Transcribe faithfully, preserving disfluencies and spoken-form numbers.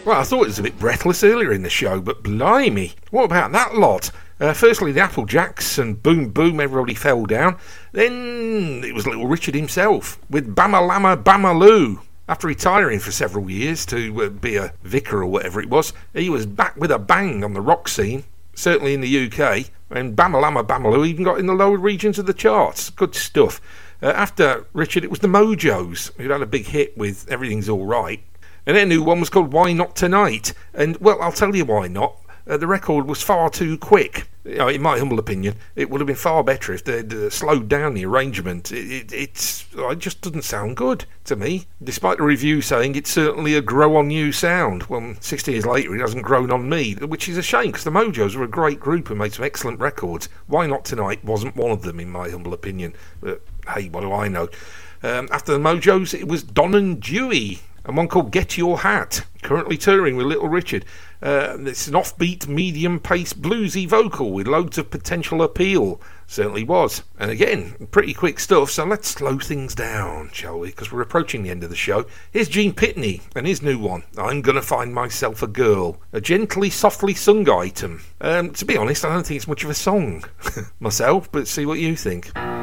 Well, I thought it was a bit breathless earlier in the show, but blimey, what about that lot? Uh, firstly, the Applejacks and Boom Boom, everybody fell down. Then it was Little Richard himself with Bama Lama Bamaloo. After retiring for several years to uh, be a vicar or whatever it was, he was back with a bang on the rock scene, certainly in the U K, and Bama Lama Bamaloo even got in the lower regions of the charts. Good stuff. Uh, after Richard, it was the Mojos, who'd had a big hit with Everything's Alright. And their new one was called Why Not Tonight? And, well, I'll tell you why not. Uh, the record was far too quick. You know, in my humble opinion, it would have been far better if they'd uh, slowed down the arrangement. It, it, it's, it just doesn't sound good to me, despite the review saying it's certainly a grow-on-you sound. Well, sixty years later, it hasn't grown on me, which is a shame, because the Mojos were a great group and made some excellent records. Why Not Tonight wasn't one of them, in my humble opinion. But, hey, what do I know? Um, after the Mojos, it was Don and Dewey, and one called Get Your Hat, currently touring with Little Richard. Uh, it's an offbeat, medium-paced, bluesy vocal with loads of potential appeal. Certainly was. And again, pretty quick stuff, so let's slow things down, shall we? Because we're approaching the end of the show. Here's Gene Pitney and his new one, I'm Gonna Find Myself a Girl. A gently, softly sung item. Um, to be honest, I don't think it's much of a song myself, but see what you think.